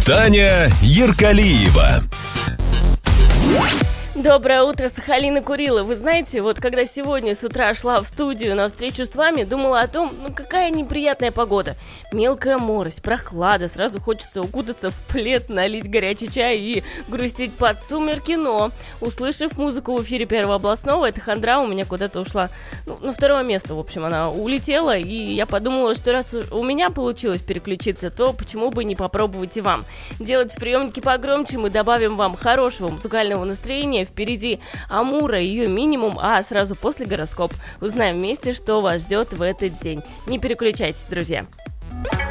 Таня Яркалиева. Доброе утро, Сахалин и Курила. Вы знаете, вот когда сегодня с утра шла в студию на встречу с вами, думала о том, какая неприятная погода. Мелкая морось, прохлада, сразу хочется укутаться в плед, налить горячий чай и грустить под сумерки, но, услышав музыку в эфире Первого областного, эта хандра у меня куда-то ушла, на второе место, в общем, она улетела, и я подумала, что раз у меня получилось переключиться, то почему бы не попробовать и вам. Делайте приемники погромче, мы добавим вам хорошего музыкального настроения. Впереди Амура, ее минимум, а сразу после гороскоп. Узнаем вместе, что вас ждет в этот день. Не переключайтесь, друзья.